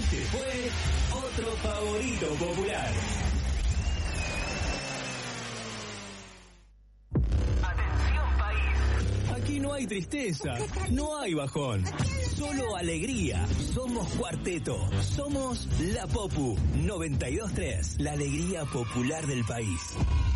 Se fue otro favorito popular. Atención país. Aquí no hay tristeza, no hay bajón, solo alegría. Somos Cuarteto, somos La Popu 92.3, la alegría popular del país.